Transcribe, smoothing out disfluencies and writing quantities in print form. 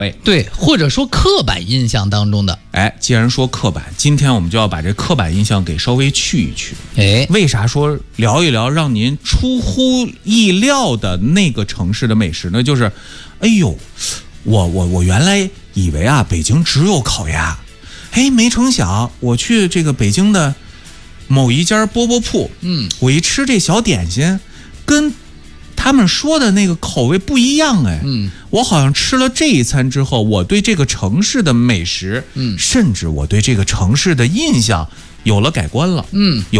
味。 对，或者说刻板印象当中的。 既然说刻板，今天我们就要把这刻板印象给稍微去一去。为啥说聊一聊让您出乎意料的那个城市的美食呢？就是哎呦，我原来以为啊北京只有烤鸭，没成想我去这个北京的某一家饽饽铺，我一吃这小点心跟他们说的那个口味不一样。我好像吃了这一餐之后，我对这个城市的美食，甚至我对这个城市的印象有了改观了。